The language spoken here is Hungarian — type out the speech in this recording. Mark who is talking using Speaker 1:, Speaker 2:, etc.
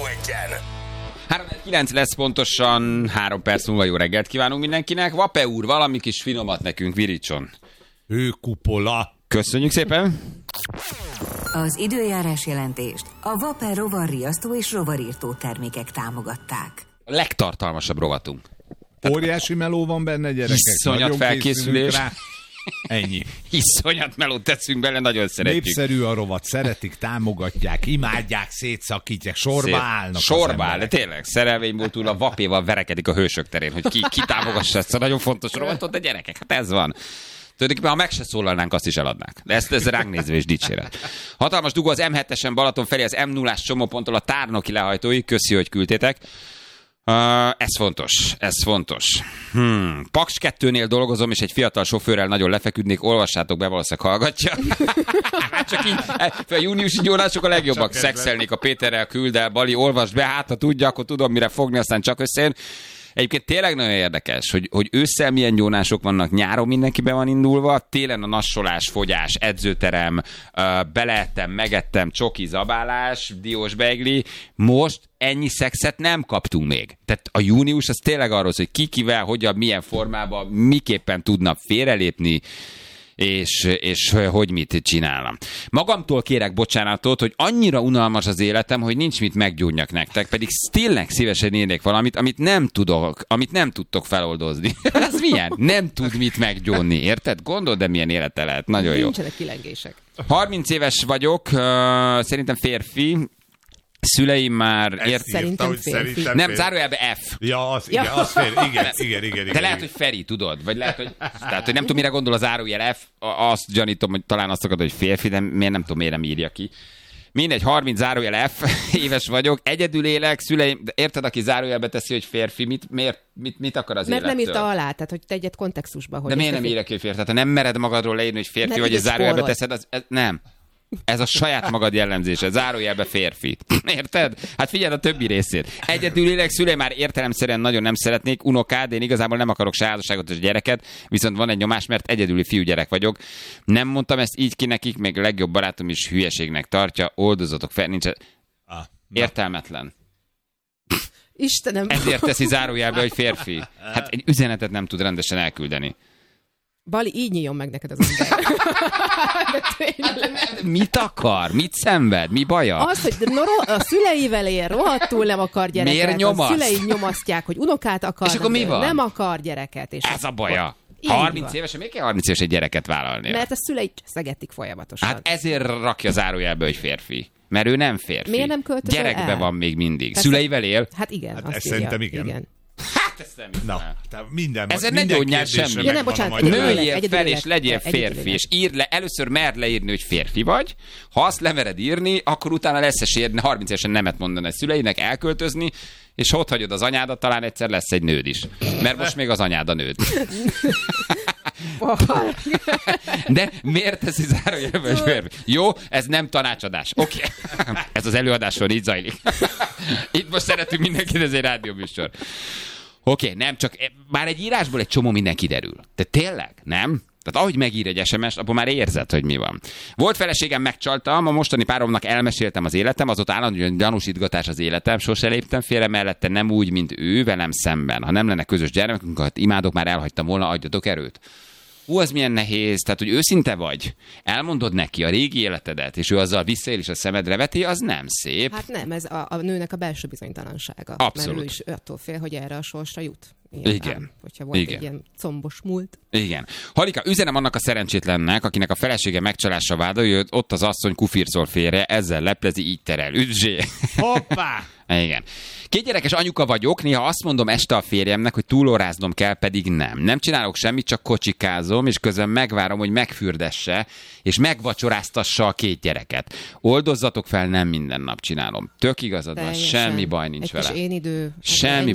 Speaker 1: egyen.
Speaker 2: 3-9 lesz pontosan, 3 perc múlva jó reggelt kívánunk mindenkinek. Vape úr, valami kis finomat nekünk virítson.
Speaker 3: Hőkupola.
Speaker 2: Köszönjük szépen.
Speaker 4: Az időjárás jelentést a Vape rovarriasztó és rovarírtó termékek támogatták.
Speaker 2: A legtartalmasabb rovatunk.
Speaker 3: Óriási meló van benne, gyerekek.
Speaker 2: Iszonyat
Speaker 3: Nagyon
Speaker 2: felkészülés.
Speaker 3: rá. Ennyi.
Speaker 2: Iszonyat melót teszünk bele, nagyon szeretjük.
Speaker 3: Népszerű a rovat, szeretik, támogatják, imádják, szétszakítják, sorba állnak.
Speaker 2: Sorba áll, de tényleg, szerelvényból túl a Vapéval verekedik a hősök terén, hogy ki támogassa ezt a nagyon fontos rovatot, de gyerekek, hát ez van. Tulajdonképpen, ha meg se szólalnánk, azt is eladnák. De ez ránk nézve is dicséret. Hatalmas dugó az M7-esen Balaton felé, az M0-ás csomóponttól a tárnoki lehajtóig. Köszi, hogy küldtétek. Ez fontos, ez fontos. Paks 2-nél dolgozom, és egy fiatal sofőrrel nagyon lefeküdnék, olvassátok be, valószínűleg hallgatja. Csak így, a júniusi gyónások a legjobbak. Szexelnék a Péterrel, küld el, Bali, olvasd be, hát ha tudja, akkor tudom, mire fogni, aztán csak összejön. Egyébként tényleg nagyon érdekes, hogy ősszel milyen gyónások vannak, nyáron mindenki be van indulva, télen a nassolás, fogyás, edzőterem, beleettem, megettem, csoki, zabálás, diós beigli. Most ennyi szexet nem kaptunk még. Tehát a június az tényleg arról, hogy ki kivel, hogyan, milyen formában, miképpen tudna félrelépni, és hogy mit csinálnom. Magamtól kérek bocsánatot, hogy annyira unalmas az életem, hogy nincs mit meggyónjak nektek, pedig tényleg szívesen írnék valamit, amit nem tudtok feloldozni. Ez milyen? Nem tud mit meggyónni, érted? Gondold, de milyen élete lehet. Nagyon jó.
Speaker 5: Nincsenek kilengések.
Speaker 2: 30 éves vagyok, szerintem férfi, szüleim már...
Speaker 5: Szerintem férfi.
Speaker 2: Nem, zárójelbe F.
Speaker 3: Ja, az, igen, az igen.
Speaker 2: De lehet, hogy Feri, tudod? Vagy lehet, hogy... Tehát, hogy nem tudom, mire gondol a zárójel F, azt gyanítom, hogy talán azt akad, hogy férfi, de miért nem tudom, miért nem írja ki. Mindegy, 30 zárójel F, éves vagyok, egyedül élek, szüleim, de érted, aki zárójelbe teszi, hogy férfi, mit akar az élettől?
Speaker 5: Mert nem írta alá, tehát hogy te egyet kontextusba. Hogy
Speaker 2: de miért nem írja ki, hogy férfi? Tehát ha nem mered magadról leírni, hogy férfi vagy, és zárójelbe teszed, nem. Ez a saját magad jellemzése, zárójelbe férfi. Érted? Hát figyeld a többi részét. Egyedül élek, szüleim már értelemszerűen nagyon nem szeretnék, unokád, én igazából nem akarok se házasságot és gyereket, viszont van egy nyomás, mert egyedüli fiúgyerek vagyok. Nem mondtam ezt így ki nekik, még a legjobb barátom is hülyeségnek tartja, oldozatok fel, nincs... Értelmetlen.
Speaker 5: Istenem.
Speaker 2: Ezért teszi zárójelbe, hogy férfi. Hát egy üzenetet nem tud rendesen elküldeni.
Speaker 5: Bali, így nyíljon meg neked az ember.
Speaker 2: Mit akar? Mit szenved? Mi baja?
Speaker 5: Az, hogy a szüleivel él, rohadtul nem akar gyereket.
Speaker 2: Miért nyomaszt?
Speaker 5: A szülei nyomasztják, hogy unokát akar.
Speaker 2: És akkor mi van?
Speaker 5: Nem akar gyereket. És
Speaker 2: ez a baja. 30 évesen, miért kell 30 éves egy gyereket vállalni?
Speaker 5: Mert a szülei szegetik folyamatosan.
Speaker 2: Hát ezért rakja zárójelbe, hogy férfi. Mert ő nem férfi.
Speaker 5: Miért nem költözöl
Speaker 2: Gyerekbe
Speaker 5: el?
Speaker 2: van még mindig.
Speaker 5: Persze.
Speaker 2: Szüleivel él?
Speaker 5: Hát igen.
Speaker 3: Hát
Speaker 5: azt
Speaker 3: ezt
Speaker 5: írja.
Speaker 3: szerintem igen.
Speaker 2: Hát ezt nem hiszem.
Speaker 3: Na, minden
Speaker 2: Ezen ne gyógyjál semmi.
Speaker 5: Ja, nem, bocsánat,
Speaker 2: nőjél fel és legyél férfi, és írd le, először merd leírni, hogy férfi vagy. Ha azt lemered írni, akkor utána lesz esélyed 30 évesen nemet mondani a szüleinek, elköltözni, és ott hagyod az anyádat, talán egyszer lesz egy nőd is. Mert most még az anyád a nőd. De miért teszi zárójelbe, hogy férfi? Jó, ez nem tanácsadás. Oké. Ez az előadáson így zajlik. Itt most szeretünk mindenkit, ez egy rádióműsor. Oké, nem, csak már egy írásból egy csomó minden kiderül. De tényleg, nem? Tehát ahogy megír egy SMS, abban már érzed, hogy mi van. Volt feleségem, megcsaltam, a mostani páromnak elmeséltem az életem, az ott állandóan gyanúsítgatás az életem, sose léptem félre mellette, nem úgy, mint ő, velem szemben. Ha nem lenne közös gyermekünk, hát imádok, már elhagytam volna, adjatok erőt. Az milyen nehéz, tehát hogy őszinte vagy, elmondod neki a régi életedet, és ő azzal visszaél és a szemedre veti, az nem szép.
Speaker 5: Hát nem, ez a nőnek a belső bizonytalansága.
Speaker 2: Abszolút.
Speaker 5: Mert ő is attól fél, hogy erre a sorsra jut.
Speaker 2: Igen.
Speaker 5: Hogyha volt egy ilyen combos múlt.
Speaker 2: Igen. Halika, üzenem annak a szerencsétlennek, akinek a felesége megcsalásra vádolja, ott az asszony kufircol félre, ezzel leplezi, így terel. Üdvzsé!
Speaker 3: Hoppá!
Speaker 2: Igen. 2 gyerekes anyuka vagyok, néha azt mondom este a férjemnek, hogy túlóráznom kell, pedig nem. Nem csinálok semmit, csak kocsikázom, és közben megvárom, hogy megfürdesse, és megvacsoráztassa a 2 gyereket. Oldozzatok fel, nem minden nap csinálom. Tök igazad van, semmi baj nincs
Speaker 5: egy
Speaker 2: vele.
Speaker 5: Kis én idő.
Speaker 2: Semmi